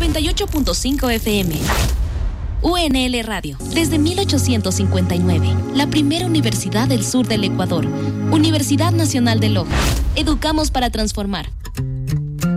98.5 FM. UNL Radio, desde 1859, la primera universidad del sur del Ecuador. Universidad Nacional de Loja. Educamos para transformar.